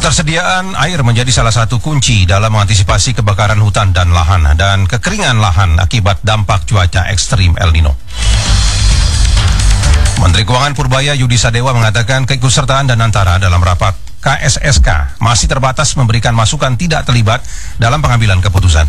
Ketersediaan air menjadi salah satu kunci dalam mengantisipasi kebakaran hutan dan lahan dan kekeringan lahan akibat dampak cuaca ekstrim El Nino. Menteri Keuangan Purbaya Yudi Sadewa mengatakan keikutsertaan Danantara dalam rapat KSSK masih terbatas memberikan masukan tidak terlibat dalam pengambilan keputusan.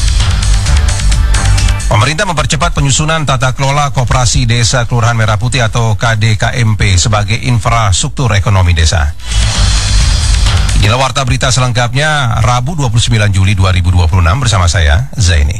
Pemerintah mempercepat penyusunan tata kelola koperasi desa Kelurahan Merah Putih atau KDKMP sebagai infrastruktur ekonomi desa. Inilah warta berita selengkapnya Rabu 29 Juli 2026 bersama saya, Zaini.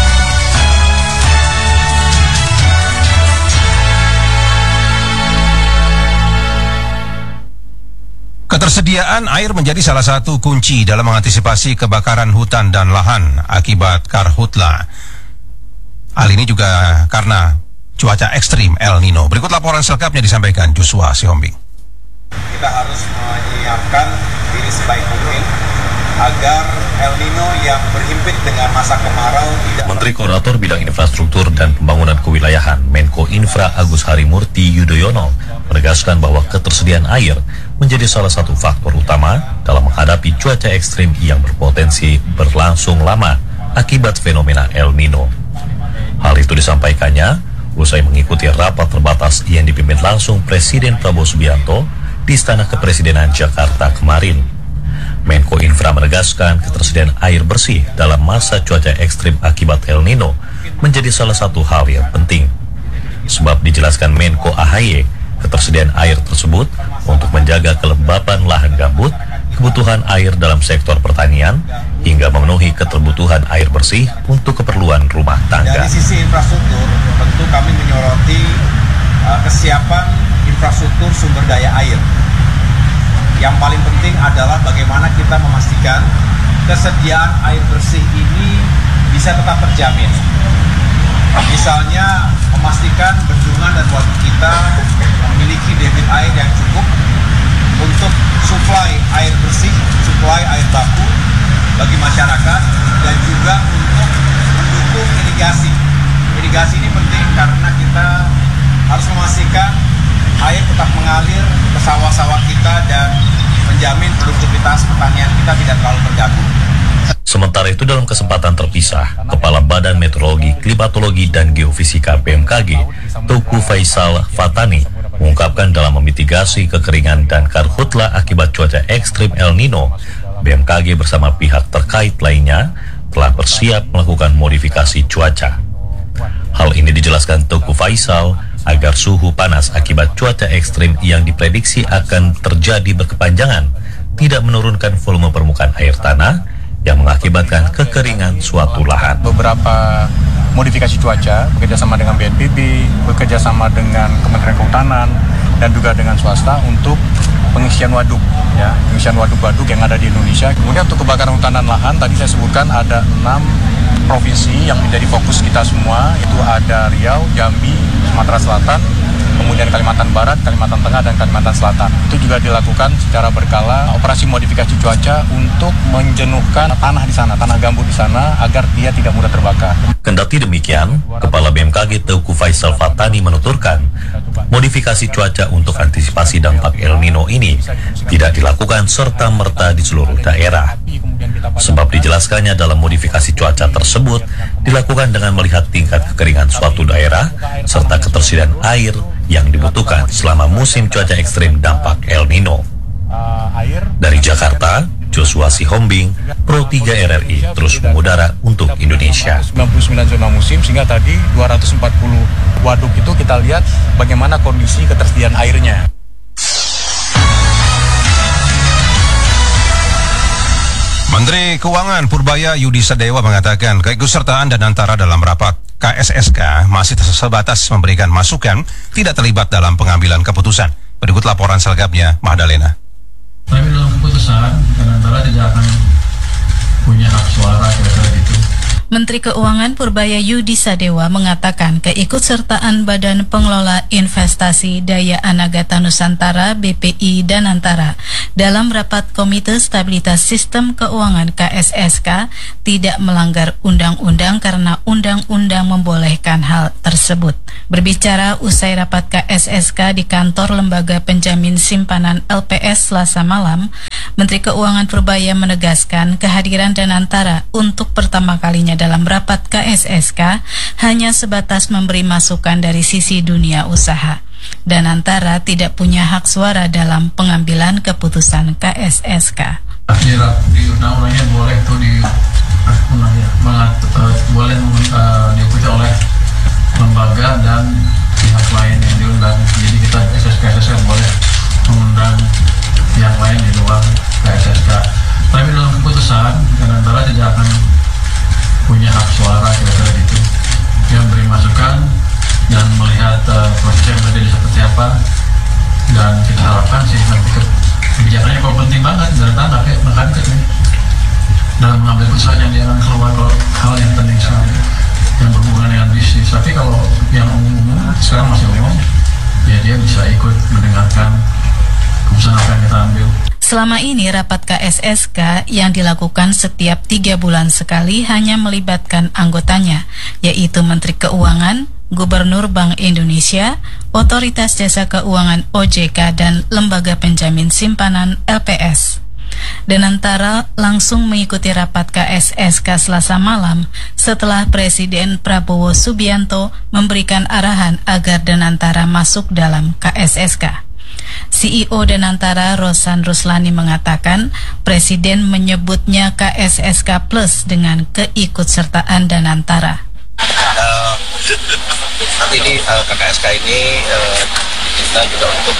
Ketersediaan air menjadi salah satu kunci dalam mengantisipasi kebakaran hutan dan lahan akibat karhutla. Hal ini juga karena cuaca ekstrim El Nino. Berikut laporan selengkapnya disampaikan Joshua Sihombing. Kita harus menyiapkan diri sebaik mungkin agar El Nino yang berhimpit dengan masa kemarau tidak. Menteri Koordinator Bidang Infrastruktur dan Pembangunan Kewilayahan Menko Infra Agus Harimurti Yudhoyono menegaskan bahwa ketersediaan air menjadi salah satu faktor utama dalam menghadapi cuaca ekstrim yang berpotensi berlangsung lama akibat fenomena El Nino. Hal itu disampaikannya usai mengikuti rapat terbatas yang dipimpin langsung Presiden Prabowo Subianto di Istana Kepresidenan Jakarta kemarin. Menko Infra menegaskan ketersediaan air bersih dalam masa cuaca ekstrim akibat El Nino menjadi salah satu hal yang penting. Sebab dijelaskan Menko AHY, ketersediaan air tersebut untuk menjaga kelembapan lahan gambut, kebutuhan air dalam sektor pertanian, hingga memenuhi keterbutuhan air bersih untuk keperluan rumah tangga. Dari sisi infrastruktur, tentu kami menyoroti kesiapan infrastruktur sumber daya air. Yang paling penting adalah bagaimana kita memastikan kesediaan air bersih ini bisa tetap terjamin. Misalnya memastikan bendungan dan waduk kita memiliki debit air yang cukup untuk suplai air bersih, suplai air baku bagi masyarakat, dan juga untuk mendukung irigasi. Irigasi ini penting karena kita harus memastikan air tetap mengalir ke sawah-sawah kita dan menjamin produktivitas pertanian kita tidak terlalu terganggu. Sementara itu dalam kesempatan terpisah, Kepala Badan Meteorologi, Klimatologi, dan Geofisika BMKG, Teuku Faisal Fatani, mengungkapkan dalam memitigasi kekeringan dan karhutla akibat cuaca ekstrim El Nino, BMKG bersama pihak terkait lainnya telah bersiap melakukan modifikasi cuaca. Hal ini dijelaskan Teuku Faisal agar suhu panas akibat cuaca ekstrim yang diprediksi akan terjadi berkepanjangan tidak menurunkan volume permukaan air tanah yang mengakibatkan kekeringan suatu lahan. Beberapa modifikasi cuaca bekerjasama dengan BNPB, bekerjasama dengan Kementerian Kehutanan, dan juga dengan swasta untuk pengisian waduk, ya, pengisian waduk-waduk yang ada di Indonesia. Kemudian untuk kebakaran hutan dan lahan, tadi saya sebutkan ada 6 provinsi yang menjadi fokus kita semua, itu ada Riau, Jambi, Sumatera Selatan, kemudian Kalimantan Barat, Kalimantan Tengah, dan Kalimantan Selatan. Itu juga dilakukan secara berkala operasi modifikasi cuaca untuk menjenuhkan tanah di sana, tanah gambut di sana, agar dia tidak mudah terbakar. Kendati demikian, Kepala BMKG Teuku Faisal Fatani menuturkan, modifikasi cuaca untuk antisipasi dampak El Nino ini tidak dilakukan serta-merta di seluruh daerah. Sebab dijelaskannya dalam modifikasi cuaca tersebut dilakukan dengan melihat tingkat kekeringan suatu daerah serta ketersediaan air yang dibutuhkan selama musim cuaca ekstrim dampak El Nino. Dari Jakarta, Joshua Sihombing, Pro 3 RRI terus mengudara untuk Indonesia. 99 zona musim, sehingga tadi 240 waduk itu kita lihat bagaimana kondisi ketersediaan airnya. Menteri Keuangan Purbaya Yudi Sadewa mengatakan keikutsertaan Danantara dalam rapat KSSK masih sebatas memberikan masukan, tidak terlibat dalam pengambilan keputusan. Berikut laporan selengkapnya, Mahdalena. Tapi dalam keputusan, Danantara tidak akan punya hak suara, kira-kira gitu. Menteri Keuangan Purbaya Yudi Sadewa mengatakan keikutsertaan Badan Pengelola Investasi Daya Anagata Nusantara BPI Danantara dalam rapat Komite Stabilitas Sistem Keuangan KSSK tidak melanggar undang-undang karena undang-undang membolehkan hal tersebut. Berbicara usai rapat KSSK di kantor Lembaga Penjamin Simpanan LPS Selasa malam, Menteri Keuangan Purbaya menegaskan kehadiran Danantara untuk pertama kalinya dalam rapat KSSK hanya sebatas memberi masukan dari sisi dunia usaha. Danantara tidak punya hak suara dalam pengambilan keputusan KSSK. Di undang-undangnya boleh tuh boleh diikuti oleh lembaga dan pihak lain yang diundang. Jadi kita KSSK boleh mengundang pihak lain di luar KSSK. Tapi dalam keputusan Danantara tidak akan punya hak suara kira-kira gitu. Dia memberi masukan dan melihat proses yang terjadi seperti apa, dan kita harapkan sih nanti kebijakannya kalau penting banget Danantara makanya dalam mengambil keputusan yang dia akan keluar hal yang penting sekali yang berhubungan dengan bisnis. Tapi kalau yang umum sekarang masih umum, ya dia bisa ikut mendengarkan keputusan apa yang kita ambil. Selama ini rapat KSSK yang dilakukan setiap 3 bulan sekali hanya melibatkan anggotanya, yaitu Menteri Keuangan, Gubernur Bank Indonesia, Otoritas Jasa Keuangan OJK, dan Lembaga Penjamin Simpanan LPS. Danantara langsung mengikuti rapat KSSK Selasa malam setelah Presiden Prabowo Subianto memberikan arahan agar Danantara masuk dalam KSSK. CEO Danantara Rosan Ruslani mengatakan Presiden menyebutnya KSSK Plus dengan keikutsertaan Danantara. Nanti ini KKSK ini kita juga untuk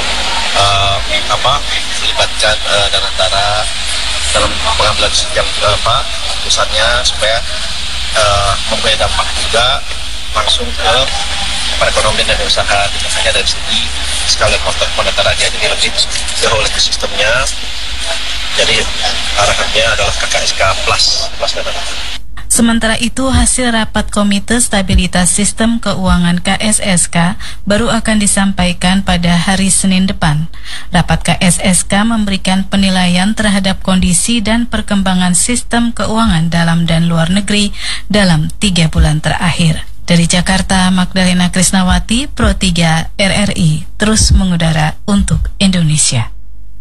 melibatkan Danantara dalam pengambilan setiap keputusannya supaya mempunyai dampak juga langsung ke perekonomian dan usaha, tidak hanya dari segi skala monetarnya, jadi lebih jauh lagi sistemnya. Jadi arahannya adalah KKSK Plus Danantara. Sementara itu, hasil rapat Komite Stabilitas Sistem Keuangan KSSK baru akan disampaikan pada hari Senin depan. Rapat KSSK memberikan penilaian terhadap kondisi dan perkembangan sistem keuangan dalam dan luar negeri dalam 3 bulan terakhir. Dari Jakarta, Magdalena Krisnawati, Pro 3 RRI, terus mengudara untuk Indonesia.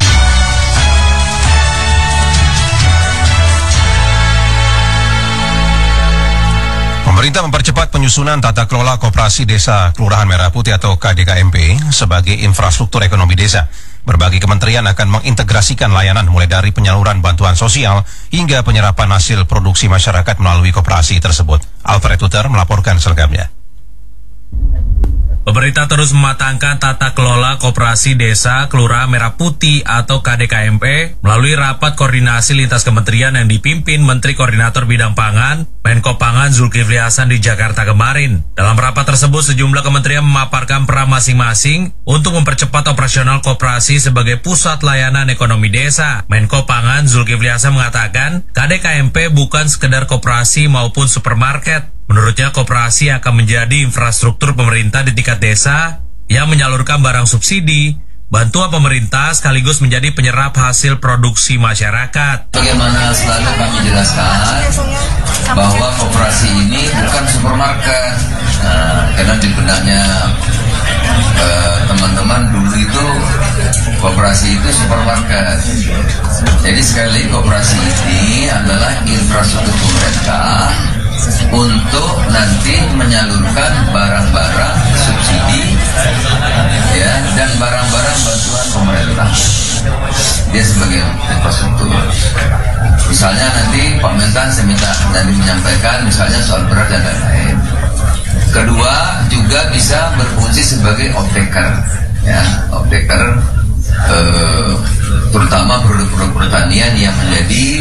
Pemerintah mempercepat penyusunan tata kelola koperasi desa Kelurahan Merah Putih atau KDKMP sebagai infrastruktur ekonomi desa. Berbagai kementerian akan mengintegrasikan layanan mulai dari penyaluran bantuan sosial hingga penyerapan hasil produksi masyarakat melalui koperasi tersebut. Alfred Tuter melaporkan selengkapnya. Pemerintah terus mematangkan tata kelola koperasi desa Kelurahan Merah Putih atau KDKMP melalui rapat koordinasi lintas kementerian yang dipimpin Menteri Koordinator Bidang Pangan, Menko Pangan Zulkifli Hasan di Jakarta kemarin. Dalam rapat tersebut, sejumlah kementerian memaparkan peran masing-masing untuk mempercepat operasional koperasi sebagai pusat layanan ekonomi desa. Menko Pangan Zulkifli Hasan mengatakan, KDKMP bukan sekedar koperasi maupun supermarket. Menurutnya, koperasi akan menjadi infrastruktur pemerintah di tingkat desa yang menyalurkan barang subsidi, bantuan pemerintah sekaligus menjadi penyerap hasil produksi masyarakat. Bagaimana selalu kami jelaskan bahwa koperasi ini bukan supermarket, karena di benaknya teman-teman dulu itu koperasi itu supermarket. Jadi sekali lagi koperasi ini adalah infrastruktur pemerintah untuk nanti menyalurkan barang-barang subsidi ya dan barang-barang bantuan pemerintah. Dia sebagai infrastruktur. Misalnya nanti Pak Mentan saya minta nanti menyampaikan misalnya soal beras dan lain-lain. Kedua juga bisa berfungsi sebagai off-taker, ya, off-taker terutama produk-produk pertanian yang menjadi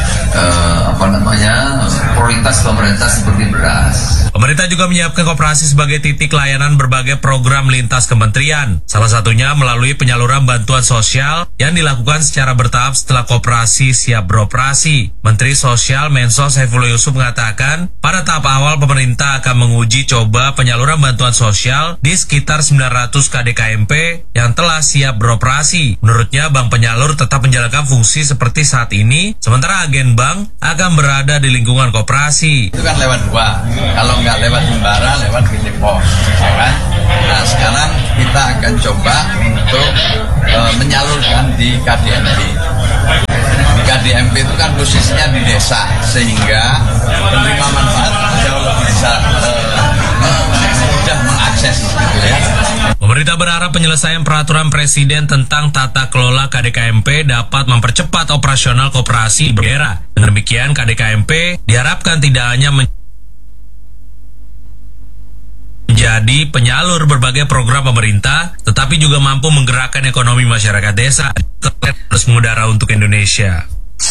prioritas pemerintah seperti beras. Pemerintah juga menyiapkan koperasi sebagai titik layanan berbagai program lintas kementerian. Salah satunya melalui penyaluran bantuan sosial yang dilakukan secara bertahap setelah koperasi siap beroperasi. Menteri Sosial Mensos Saifullah Yusuf mengatakan, pada tahap awal pemerintah akan menguji coba penyaluran bantuan sosial di sekitar 900 KDKMP yang telah siap beroperasi. Menurutnya, bank penyalur tetap menjalankan fungsi seperti saat ini, sementara agen bank akan berada di lingkungan koperasi. Itu kan lewat dua, kalau nggak lewat Himbara, lewat PT Pos, ya kan? Nah, sekarang kita akan coba untuk menyalurkan di KDMP. kan posisinya di desa, sehingga penerima manfaat jauh lebih bisa mudah mengakses gitu ya. Pemerintah berharap penyelesaian peraturan Presiden tentang tata kelola KDKMP dapat mempercepat operasional koperasi di daerah. Dengan demikian, KDKMP diharapkan tidak hanya menjadi penyalur berbagai program pemerintah, tetapi juga mampu menggerakkan ekonomi masyarakat desa. Terus mengudara untuk Indonesia.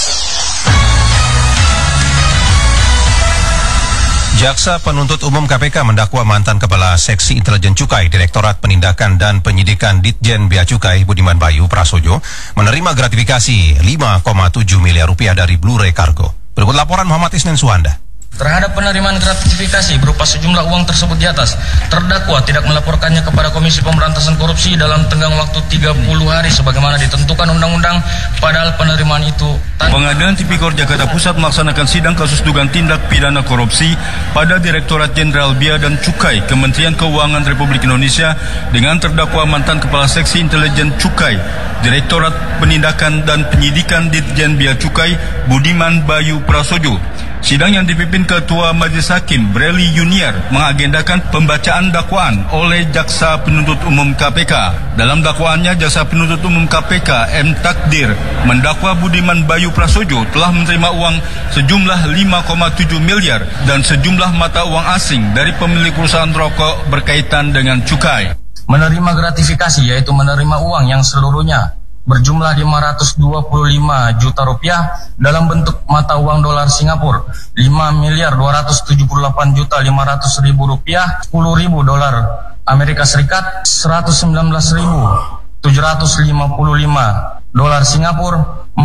Jaksa Penuntut Umum KPK mendakwa mantan Kepala Seksi Intelijen Cukai Direktorat Penindakan dan Penyidikan Ditjen Bea Cukai Budiman Bayu Prasojo menerima gratifikasi 5,7 miliar rupiah dari Blue Ray Cargo. Berikut laporan Muhammad Isnin Suhanda. Terhadap penerimaan gratifikasi berupa sejumlah uang tersebut di atas, terdakwa tidak melaporkannya kepada Komisi Pemberantasan Korupsi dalam tenggang waktu 30 hari sebagaimana ditentukan undang-undang, padahal penerimaan itu Pengadilan Tipikor Jakarta Pusat melaksanakan sidang kasus dugaan tindak pidana korupsi pada Direktorat Jenderal Bea dan Cukai Kementerian Keuangan Republik Indonesia dengan terdakwa mantan Kepala Seksi Intelijen Cukai Direktorat Penindakan dan Penyidikan Ditjen Bea Cukai Budiman Bayu Prasojo. Sidang yang dipimpin Ketua Majelis Hakim Breli Junior mengagendakan pembacaan dakwaan oleh Jaksa Penuntut Umum KPK. Dalam dakwaannya, Jaksa Penuntut Umum KPK M. Takdir mendakwa Budiman Bayu Prasojo telah menerima uang sejumlah 5,7 miliar dan sejumlah mata uang asing dari pemilik perusahaan rokok berkaitan dengan cukai. menerima gratifikasi, yaitu menerima uang yang seluruhnya berjumlah 525 juta rupiah dalam bentuk mata uang dolar Singapura, 5.278.500.000 rupiah, 10.000 dolar Amerika Serikat, 119.755 dolar Singapura,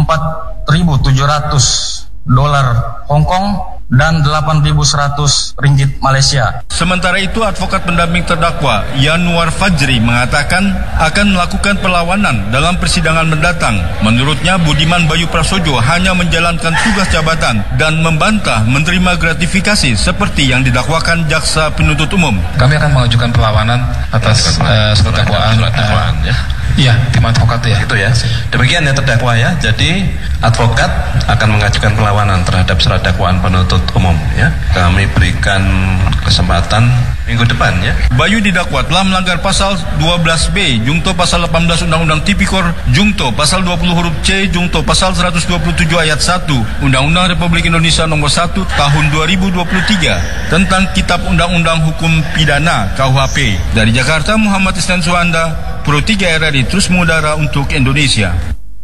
4.700 dolar Hong Kong, dan 8.100 ringgit Malaysia. Sementara itu, advokat pendamping terdakwa Yanuar Fajri mengatakan akan melakukan perlawanan dalam persidangan mendatang. Menurutnya, Budiman Bayu Prasojo hanya menjalankan tugas jabatan dan membantah menerima gratifikasi seperti yang didakwakan Jaksa Penuntut Umum. Kami akan mengajukan perlawanan atas surat dakwaan. Iya, tim advokat ya. Itu ya. Demikian ya terdakwa ya. Jadi advokat akan mengajukan perlawanan terhadap surat dakwaan penuntut umum ya. Kami berikan kesempatan minggu depan ya. Bayu didakwa telah melanggar pasal 12B Jungto pasal 18 Undang-Undang Tipikor Jungto pasal 20 huruf C Jungto pasal 127 ayat 1 Undang-Undang Republik Indonesia nomor 1 tahun 2023 tentang Kitab Undang-Undang Hukum Pidana KUHP. Dari Jakarta, Muhammad Isnan Suhanda, Pro 3 RRI terus mengudara untuk Indonesia.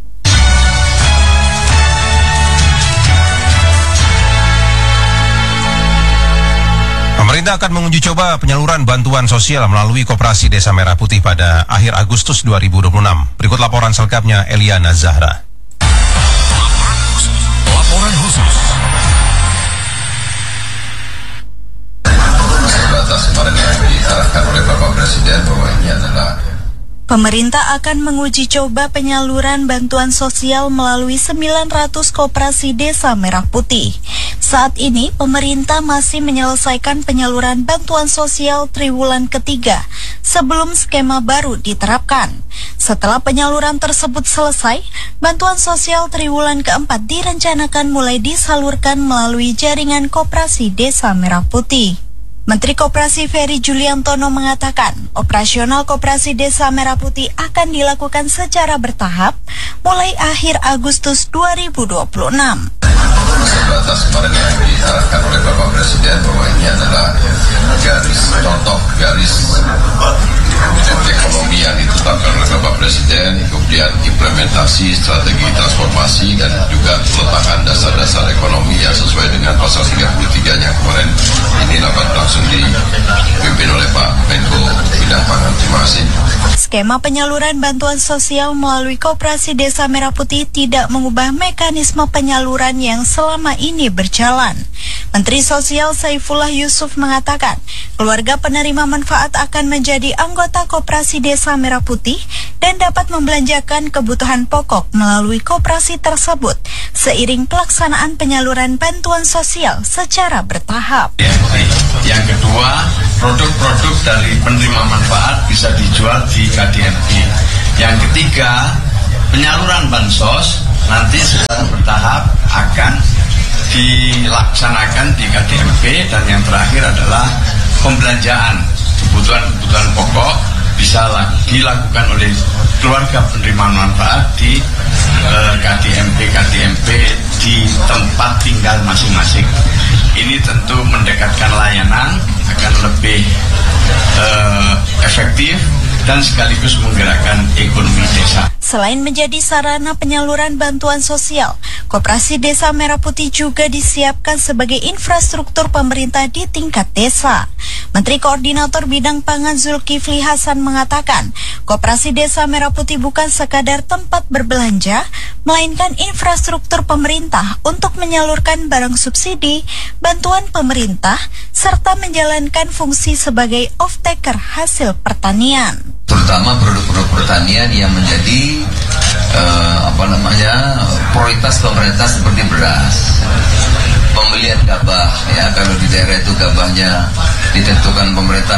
Pemerintah akan menguji coba penyaluran bantuan sosial melalui Koperasi Desa Merah Putih pada akhir Agustus 2026. Berikut laporan selengkapnya Eliana Zahra. Laporan khusus. Sebatas kemarin yang diarahkan oleh Bapak Presiden bahwa ini adalah Pemerintah akan menguji coba penyaluran bantuan sosial melalui 900 koperasi Desa Merah Putih. Saat ini, pemerintah masih menyelesaikan penyaluran bantuan sosial triwulan ketiga sebelum skema baru diterapkan. Setelah penyaluran tersebut selesai, bantuan sosial triwulan keempat direncanakan mulai disalurkan melalui jaringan koperasi Desa Merah Putih. Menteri Koperasi Ferry Juliantono mengatakan, operasional Koperasi Desa Merah Putih akan dilakukan secara bertahap mulai akhir Agustus 2026. Sebatas kemarin yang diarahkan oleh Bapak Presiden bahwa ini adalah garis contoh, garis ekonomi yang ditetapkan oleh Bapak Presiden, kemudian implementasi strategi transformasi dan juga peletakan dasar-dasar ekonomi yang sesuai dengan pasal 33 yang kemarin ini dapat langsung dipimpin oleh Pak Menko Bidang Pangan. Terima kasih. Skema penyaluran bantuan sosial melalui Koperasi Desa Merah Putih tidak mengubah mekanisme penyaluran yang selama ini berjalan. Menteri Sosial Saifullah Yusuf mengatakan, keluarga penerima manfaat akan menjadi anggota Koperasi Desa Merah Putih dan dapat membelanjakan kebutuhan pokok melalui koperasi tersebut seiring pelaksanaan penyaluran bantuan sosial secara bertahap. Yang kedua, produk-produk dari penerima manfaat bisa dijual di KDMI. Yang ketiga, penyaluran bansos nanti secara bertahap akan dilaksanakan di KDMP, dan yang terakhir adalah pembelanjaan kebutuhan pokok bisa dilakukan oleh keluarga penerima manfaat di KDMP di tempat tinggal masing-masing. Ini tentu mendekatkan layanan, akan lebih efektif dan sekaligus menggerakkan ekonomi desa. Selain menjadi sarana penyaluran bantuan sosial, Koperasi Desa Merah Putih juga disiapkan sebagai infrastruktur pemerintah di tingkat desa. Menteri Koordinator Bidang Pangan Zulkifli Hasan mengatakan, Koperasi Desa Merah Putih bukan sekadar tempat berbelanja, melainkan infrastruktur pemerintah untuk menyalurkan barang subsidi, bantuan pemerintah, serta menjalankan fungsi sebagai off-taker hasil pertanian. Terutama produk-produk pertanian yang menjadi prioritas pemerintah seperti beras, pembelian gabah, ya kalau di daerah itu gabahnya ditentukan pemerintah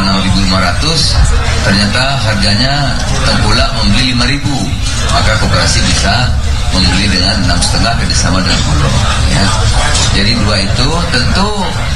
6.500, ternyata harganya tengkulak membeli 5.000, maka koperasi bisa membeli dengan 6,5 kerjasama dengan Bulog, ya. Jadi dua itu tentu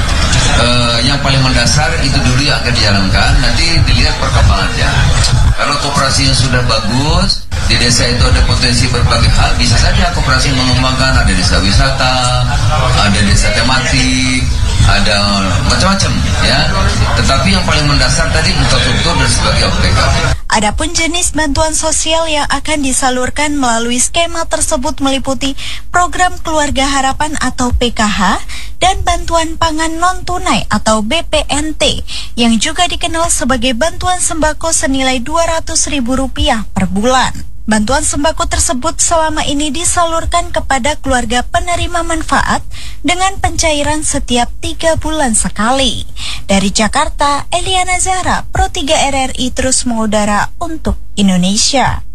yang paling mendasar itu dulu yang akan dijalankan, nanti dilihat perkembangannya. Kalau koperasinya sudah bagus, di desa itu ada potensi berbagai hal, bisa saja koperasi mengembangkan, ada desa wisata, ada desa tematik, ada macam-macam, ya. Tetapi yang paling mendasar tadi infrastruktur dan sebagai off-taker. Adapun jenis bantuan sosial yang akan disalurkan melalui skema tersebut meliputi program Keluarga Harapan atau PKH dan bantuan pangan non-tunai atau BPNT yang juga dikenal sebagai bantuan sembako senilai Rp200.000 per bulan. Bantuan sembako tersebut selama ini disalurkan kepada keluarga penerima manfaat dengan pencairan setiap 3 bulan sekali. Dari Jakarta, Eliana Zahra, Pro 3 RRI terus mengudara untuk Indonesia.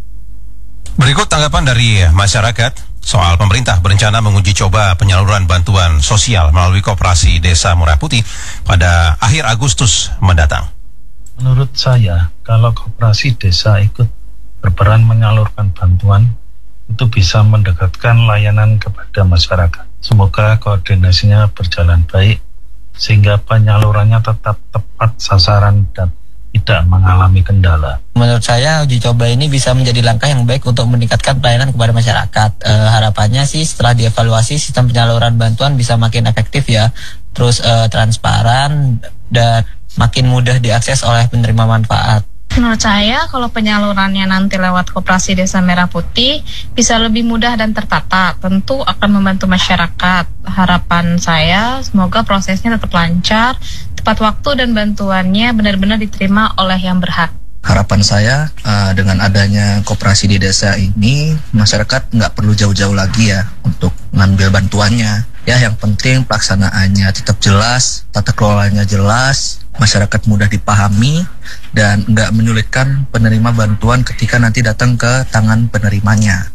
Berikut tanggapan dari masyarakat soal pemerintah berencana menguji coba penyaluran bantuan sosial melalui Koperasi Desa Merah Putih pada akhir Agustus mendatang. Menurut saya, kalau koperasi desa ikut berperan menyalurkan bantuan, itu bisa mendekatkan layanan kepada masyarakat. Semoga koordinasinya berjalan baik, sehingga penyalurannya tetap tepat sasaran dan tidak mengalami kendala. Menurut saya uji coba ini bisa menjadi langkah yang baik untuk meningkatkan pelayanan kepada masyarakat. Harapannya sih setelah dievaluasi sistem penyaluran bantuan bisa makin efektif ya, terus transparan dan makin mudah diakses oleh penerima manfaat. Menurut saya, kalau penyalurannya nanti lewat Koperasi Desa Merah Putih bisa lebih mudah dan tertata, tentu akan membantu masyarakat. Harapan saya, semoga prosesnya tetap lancar, tepat waktu dan bantuannya benar-benar diterima oleh yang berhak. Harapan saya dengan adanya koperasi di desa ini, masyarakat nggak perlu jauh-jauh lagi ya untuk ngambil bantuannya. Ya, yang penting pelaksanaannya tetap jelas, tata kelolanya jelas, masyarakat mudah dipahami, dan nggak menyulitkan penerima bantuan ketika nanti datang ke tangan penerimanya.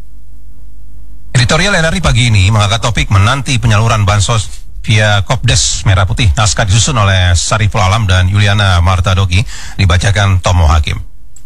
Editorial RRI pagi ini mengangkat topik menanti penyaluran bansos via Kopdes Merah Putih. Naskah disusun oleh Sariful Alam dan Yuliana Martadogi, dibacakan Tomo Hakim.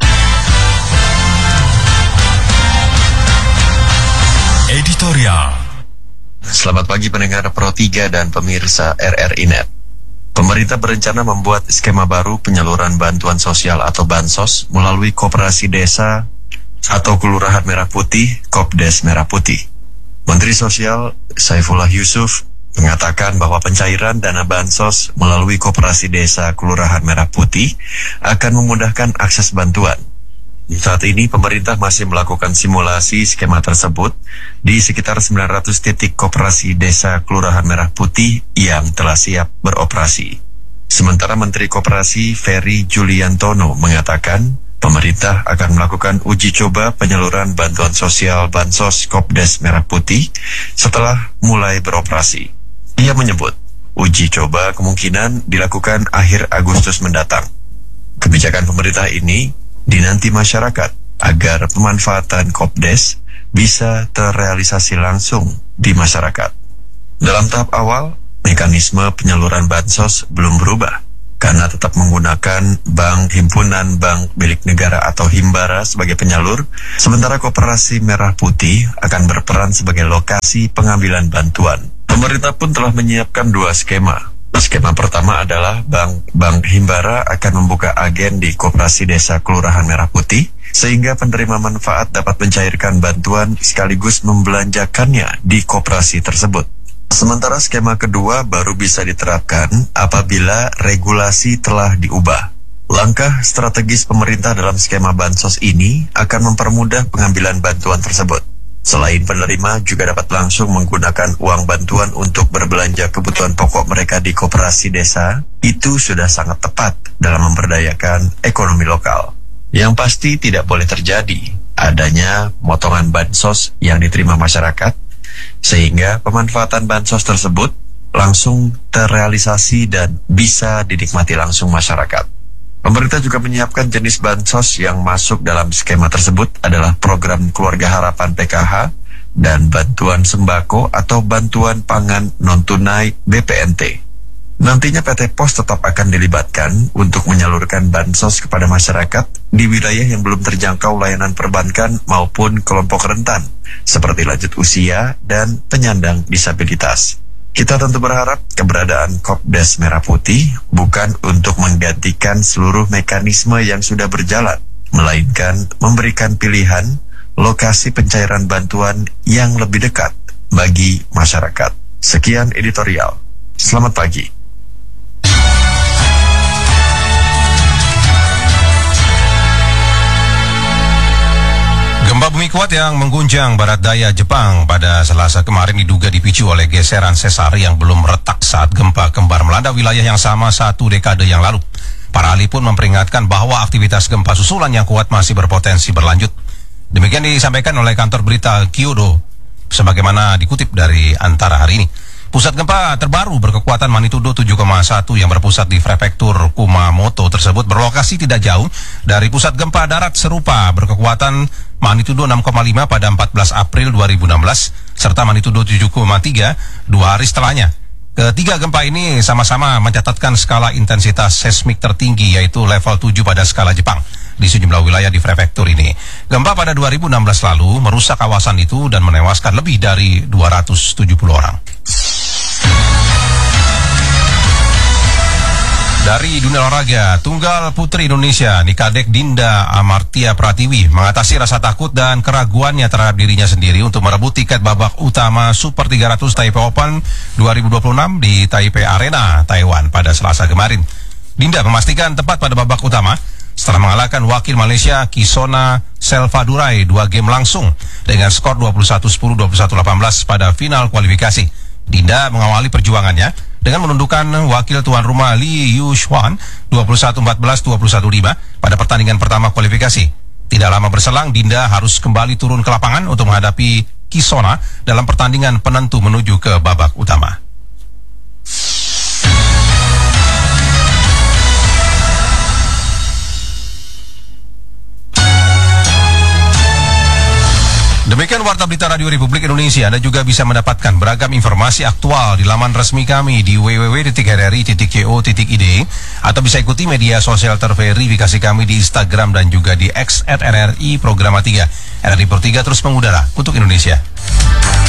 Editorial. Selamat pagi pendengar Pro 3 dan pemirsa RRI Net. Pemerintah berencana membuat skema baru penyaluran bantuan sosial atau bansos melalui Koperasi Desa atau Kelurahan Merah Putih, Kopdes Merah Putih. Menteri Sosial Saifullah Yusuf mengatakan bahwa pencairan dana bansos melalui Koperasi Desa Kelurahan Merah Putih akan memudahkan akses bantuan. Saat ini pemerintah masih melakukan simulasi skema tersebut di sekitar 900 titik Koperasi Desa Kelurahan Merah Putih yang telah siap beroperasi. Sementara Menteri Koperasi Ferry Juliantono mengatakan pemerintah akan melakukan uji coba penyaluran bantuan sosial Bansos Kopdes Merah Putih setelah mulai beroperasi. Ia menyebut uji coba kemungkinan dilakukan akhir Agustus mendatang. Kebijakan pemerintah ini dinanti masyarakat agar pemanfaatan Kopdes bisa terrealisasi langsung di masyarakat. Dalam tahap awal, mekanisme penyaluran bansos belum berubah. karena tetap menggunakan Bank Himpunan Bank Milik Negara atau Himbara sebagai penyalur, sementara Koperasi Merah Putih akan berperan sebagai lokasi pengambilan bantuan. Pemerintah pun telah menyiapkan 2 skema. Skema pertama adalah Bank Himbara akan membuka agen di Koperasi Desa Kelurahan Merah Putih, sehingga penerima manfaat dapat mencairkan bantuan sekaligus membelanjakannya di koperasi tersebut. Sementara skema kedua baru bisa diterapkan apabila regulasi telah diubah. Langkah strategis pemerintah dalam skema bansos ini akan mempermudah pengambilan bantuan tersebut. Selain penerima juga dapat langsung menggunakan uang bantuan untuk berbelanja kebutuhan pokok mereka di koperasi desa. Itu sudah sangat tepat dalam memberdayakan ekonomi lokal. Yang pasti tidak boleh terjadi adanya potongan bansos yang diterima masyarakat, sehingga pemanfaatan bansos tersebut langsung terrealisasi dan bisa dinikmati langsung masyarakat. Pemerintah juga menyiapkan jenis bansos yang masuk dalam skema tersebut adalah program Keluarga Harapan PKH dan bantuan sembako atau bantuan pangan non-tunai BPNT. Nantinya PT POS tetap akan dilibatkan untuk menyalurkan bansos kepada masyarakat di wilayah yang belum terjangkau layanan perbankan maupun kelompok rentan, seperti lanjut usia dan penyandang disabilitas. Kita tentu berharap keberadaan Kopdes Merah Putih bukan untuk menggantikan seluruh mekanisme yang sudah berjalan, melainkan memberikan pilihan lokasi pencairan bantuan yang lebih dekat bagi masyarakat. Sekian editorial. Selamat pagi. Gempa bumi kuat yang mengguncang barat daya Jepang pada Selasa kemarin diduga dipicu oleh geseran sesar yang belum retak saat gempa kembar melanda wilayah yang sama 1 dekade yang lalu. Para ahli pun memperingatkan bahwa aktivitas gempa susulan yang kuat masih berpotensi berlanjut. Demikian disampaikan oleh kantor berita Kyodo, sebagaimana dikutip dari Antara hari ini. Pusat gempa terbaru berkekuatan magnitudo 7,1 yang berpusat di prefektur Kumamoto tersebut berlokasi tidak jauh dari pusat gempa darat serupa berkekuatan magnitudo 6,5 pada 14 April 2016 serta magnitudo 7,3 2 hari setelahnya. Ketiga gempa ini sama-sama mencatatkan skala intensitas seismik tertinggi yaitu level 7 pada skala Jepang di sejumlah wilayah di prefektur ini. Gempa pada 2016 lalu merusak kawasan itu dan menewaskan lebih dari 270 orang. Dari dunia olahraga, tunggal putri Indonesia Nikadek Dinda Amartia Pratiwi mengatasi rasa takut dan keraguannya terhadap dirinya sendiri untuk merebut tiket babak utama Super 300 Taipei Open 2026 di Taipei Arena, Taiwan pada Selasa kemarin. Dinda memastikan tepat pada babak utama setelah mengalahkan wakil Malaysia Kisona Selvadurai 2 game langsung dengan skor 21-10, 21-18 pada final kualifikasi. Dinda mengawali perjuangannya dengan menundukkan wakil tuan rumah Lee Yu Xuan 21-14, 21-5 pada pertandingan pertama kualifikasi. Tidak lama berselang, Dinda harus kembali turun ke lapangan untuk menghadapi Kisona dalam pertandingan penentu menuju ke babak utama. Demikian Warta Berita Radio Republik Indonesia. Anda juga bisa mendapatkan beragam informasi aktual di laman resmi kami di www.rri.co.id atau bisa ikuti media sosial terverifikasi kami di Instagram dan juga di X @RRI Programa 3. RRI Pro 3 terus mengudara untuk Indonesia.